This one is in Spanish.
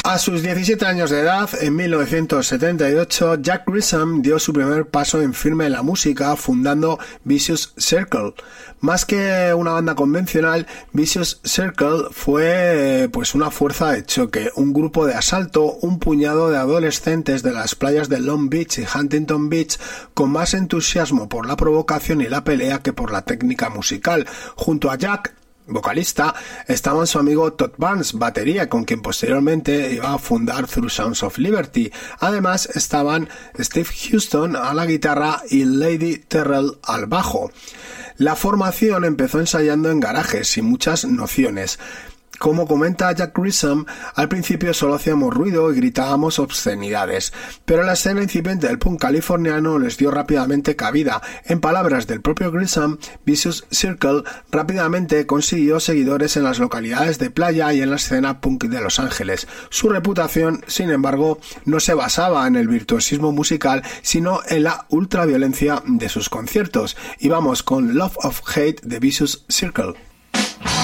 A sus 17 años de edad, en 1978, Jack Grissom dio su primer paso en firme en la música fundando Vicious Circle. Más que una banda convencional, Vicious Circle fue pues una fuerza de choque, un grupo de asalto, un puñado de adolescentes de las playas de Long Beach y Huntington Beach con más entusiasmo por la provocación y la pelea que por la técnica musical. Junto a Jack, vocalista, estaban su amigo Todd Barnes, batería, con quien posteriormente iba a fundar Through Sounds of Liberty. Además estaban Steve Houston a la guitarra y Lady Terrell al bajo. La formación empezó ensayando en garajes sin muchas nociones. Como comenta Jack Grissom, al principio solo hacíamos ruido y gritábamos obscenidades, pero la escena incipiente del punk californiano les dio rápidamente cabida. En palabras del propio Grissom, Vicious Circle rápidamente consiguió seguidores en las localidades de playa y en la escena punk de Los Ángeles. Su reputación, sin embargo, no se basaba en el virtuosismo musical, sino en la ultraviolencia de sus conciertos. Y vamos con Love of Hate de Vicious Circle.